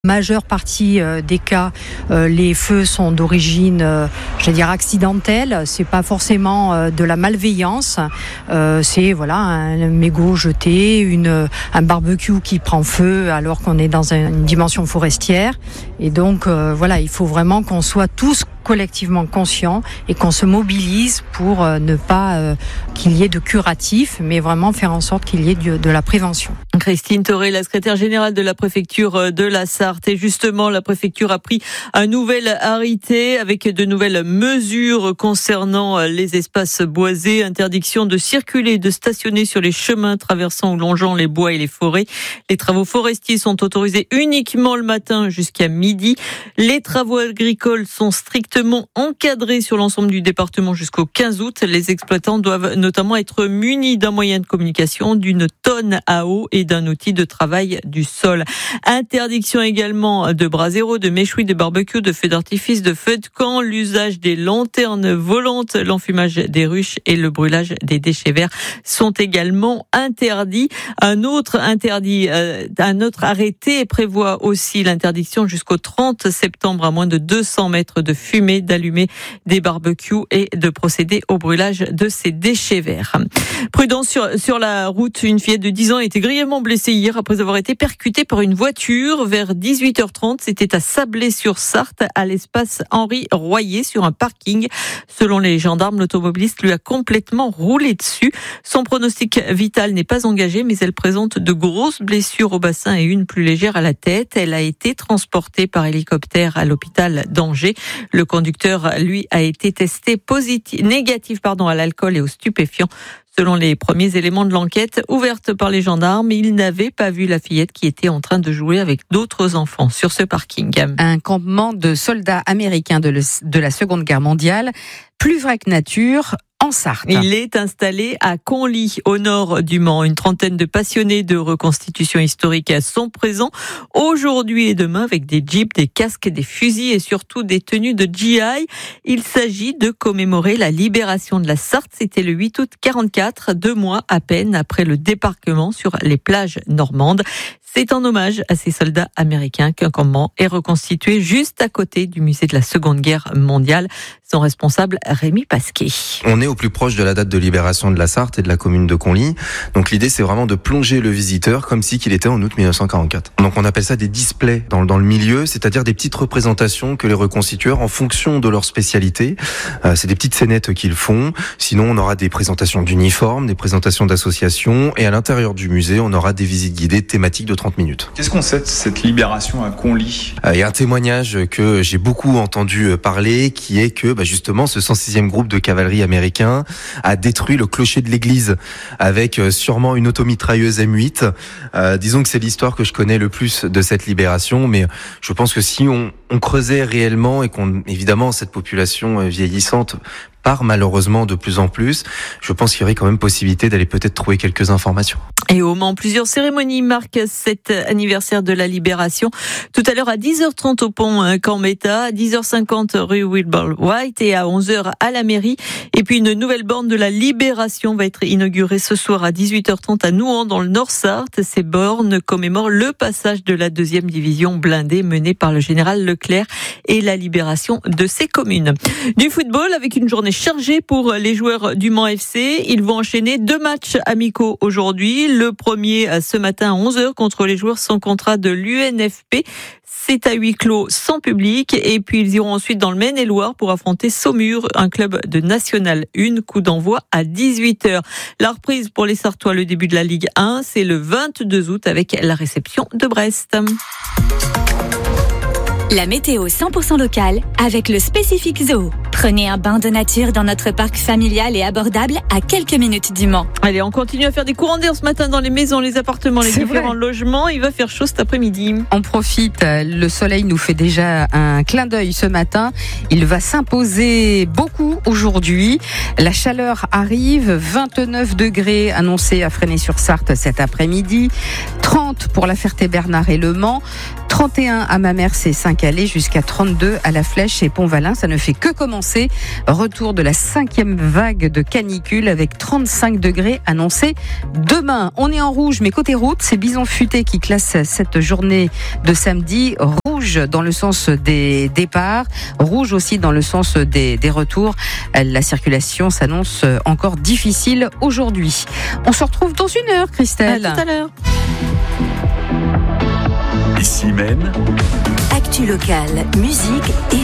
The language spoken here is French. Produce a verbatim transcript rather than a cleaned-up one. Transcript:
Majeure partie euh, des cas, euh, les feux sont d'origine, euh, je veux dire, accidentelle. C'est pas forcément euh, de la malveillance. Euh, c'est voilà un mégot jeté, une un barbecue qui prend feu alors qu'on est dans une dimension forestière. Et donc euh, voilà, il faut vraiment qu'on soit tous collectivement conscients et qu'on se mobilise pour euh, ne pas euh, qu'il y ait de curatif, mais vraiment faire en sorte qu'il y ait de, de la prévention. Christine Thoré, la secrétaire générale de la préfecture de la Sarthe. Et justement, la préfecture a pris un nouvel arrêté avec de nouvelles mesures concernant les espaces boisés. Interdiction de circuler et de stationner sur les chemins traversant ou longeant les bois et les forêts. Les travaux forestiers sont autorisés uniquement le matin jusqu'à midi. Les travaux agricoles sont strictement encadrés sur l'ensemble du département jusqu'au quinze août. Les exploitants doivent notamment être munis d'un moyen de communication, d'une tonne à eau et d'un outil de travail du sol. Interdiction également de brasero, de méchouis, de barbecue, de feux d'artifice, de feux de camp, l'usage des lanternes volantes, l'enfumage des ruches et le brûlage des déchets verts sont également interdits. Un autre interdit, euh, un autre arrêté prévoit aussi l'interdiction jusqu'au trente septembre à moins de deux cents mètres de fumée, d'allumer des barbecues et de procéder au brûlage de ces déchets verts. Prudence sur, sur la route, une fillette de dix ans a été grièvement blessée hier après avoir été percutée par une voiture vers dix-huit heures trente. C'était à Sablé-sur-Sarthe, à l'espace Henri Royer, sur un parking. Selon les gendarmes, l'automobiliste lui a complètement roulé dessus. Son pronostic vital n'est pas engagé, mais elle présente de grosses blessures au bassin et une plus légère à la tête. Elle a été transportée par hélicoptère à l'hôpital d'Angers. Le conducteur, lui, a été testé positif, négatif, pardon, à l'alcool et aux stupéfiants. Selon les premiers éléments de l'enquête ouverte par les gendarmes, il n'avait pas vu la fillette qui était en train de jouer avec d'autres enfants sur ce parking. Un campement de soldats américains de, le, de la Seconde Guerre mondiale, plus vrai que nature, en Sarthe. Il est installé à Conly, au nord du Mans. Une trentaine de passionnés de reconstitution historique sont présents aujourd'hui et demain avec des jeeps, des casques, des fusils et surtout des tenues de G I. Il s'agit de commémorer la libération de la Sarthe. C'était le huit août quarante-quatre, deux mois à peine après le débarquement sur les plages normandes. C'est en hommage à ces soldats américains qu'un campement est reconstitué juste à côté du musée de la Seconde Guerre mondiale. Son responsable, Rémi Pasquet. On est au plus proche de la date de libération de la Sarthe et de la commune de Conly. Donc l'idée, c'est vraiment de plonger le visiteur comme si qu'il était en août dix-neuf cent quarante-quatre. Donc on appelle ça des displays dans, dans le milieu, c'est-à-dire des petites représentations que les reconstitueurs, en fonction de leur spécialité, euh, c'est des petites scénettes qu'ils font. Sinon, on aura des présentations d'uniformes, des présentations d'associations, et à l'intérieur du musée, on aura des visites guidées thématiques de trente minutes. Qu'est-ce qu'on sait de cette libération à Conly ? Il y a un témoignage que j'ai beaucoup entendu parler, qui est que bah, justement ce cent sixième groupe de cavalerie américain a détruit le clocher de l'église avec sûrement une automitrailleuse M huit. Euh, disons que c'est l'histoire que je connais le plus de cette libération, mais je pense que si on, on creusait réellement et qu'on, évidemment, cette population vieillissante part malheureusement de plus en plus, je pense qu'il y aurait quand même possibilité d'aller peut-être trouver quelques informations. Et au Mans, plusieurs cérémonies marquent cet anniversaire de la libération. Tout à l'heure à dix heures trente au pont Gambetta, à dix heures cinquante rue Wilbur White et à onze heures à la mairie. Et puis une nouvelle borne de la libération va être inaugurée ce soir à dix-huit heures trente à Nouan dans le Nord-Sarthe. Ces bornes commémorent le passage de la deuxième division blindée menée par le général Leclerc et la libération de ces communes. Du football avec une journée chargée pour les joueurs du Mans F C. Ils vont enchaîner deux matchs amicaux aujourd'hui. Le premier ce matin à onze heures contre les joueurs sans contrat de l'U N F P. C'est à huis clos sans public. Et puis ils iront ensuite dans le Maine-et-Loire pour affronter Saumur, un club de National un. Coup d'envoi à dix-huit heures. La reprise pour les Sartois, le début de la Ligue un, c'est le vingt-deux août avec la réception de Brest. La météo cent pour cent locale avec le Spécifique Zoo. Prenez un bain de nature dans notre parc familial et abordable à quelques minutes du Mans. Allez, on continue à faire des courants d'air ce matin dans les maisons, les appartements, les C'est différents vrai. logements. Il va faire chaud cet après-midi. On profite, le soleil nous fait déjà un clin d'œil ce matin. Il va s'imposer beaucoup aujourd'hui. La chaleur arrive, vingt-neuf degrés annoncés à Fresnay-sur-Sarthe cet après-midi, trente pour la Ferté-Bernard et Le Mans, trente et un à Mamers et Saint-Calais, jusqu'à trente-deux à La Flèche et Pont-Valin. Ça ne fait que commencer. Retour de la cinquième vague de canicule avec trente-cinq degrés annoncés demain. On est en rouge, mais côté route, c'est Bison Futé qui classe cette journée de samedi. Rouge dans le sens des départs, rouge aussi dans le sens des, des retours. La circulation s'annonce encore difficile aujourd'hui. On se retrouve dans une heure, Christelle. À tout à l'heure. Ici même. Actu locale, musique et